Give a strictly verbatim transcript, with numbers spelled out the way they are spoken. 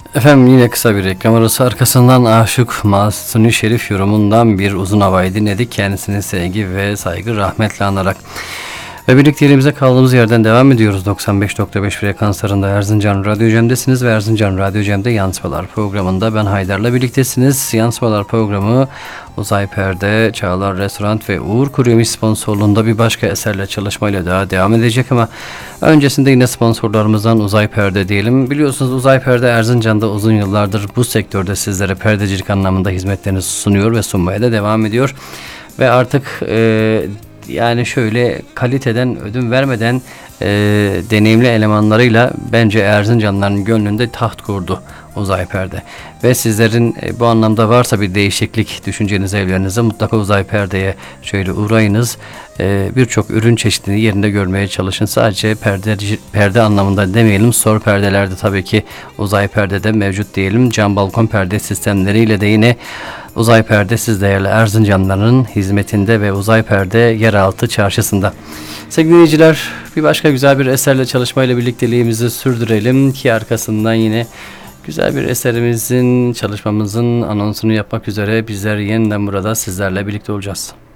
Efendim yine kısa bir reklam arası arkasından Aşık Mahsuni Şerif yorumundan bir uzun havayı dinledik. Kendisine sevgi ve saygı rahmetle anarak. Ve birlikteliğimize kaldığımız yerden devam ediyoruz. doksan beş nokta beş frekanslarında Erzincan Radyo Cem'desiniz ve Erzincan Radyo Cem'de Yansımalar programında ben Haydar'la birliktesiniz. Yansımalar programı Uzay Perde, Çağlar Restoran ve Uğur Kuruyemiş sponsorluğunda bir başka eserle çalışmayla daha devam edecek ama öncesinde yine sponsorlarımızdan Uzay Perde diyelim. Biliyorsunuz Uzay Perde Erzincan'da uzun yıllardır bu sektörde sizlere perdecilik anlamında hizmetlerini sunuyor ve sunmaya da devam ediyor. Ve artık e, yani şöyle kaliteden ödün vermeden e, deneyimli elemanlarıyla bence Erzincanlıların gönlünde taht kurdu Uzay Perde. Ve sizlerin e, bu anlamda varsa bir değişiklik düşünceniz evlerinize mutlaka Uzay Perde'ye şöyle uğrayınız. E, Birçok ürün çeşidini yerinde görmeye çalışın. Sadece perde, perde anlamında demeyelim. Sor perdelerde tabii ki Uzay Perde'de mevcut diyelim. Cam balkon perde sistemleriyle de yine Uzay Perde siz değerli Erzincanlıların hizmetinde ve Uzay Perde yeraltı çarşısında. Sevgili dinleyiciler, bir başka güzel bir eserle çalışmayla birlikteliğimizi sürdürelim ki arkasından yine güzel bir eserimizin, çalışmamızın anonsunu yapmak üzere bizler yeniden burada sizlerle birlikte olacağız.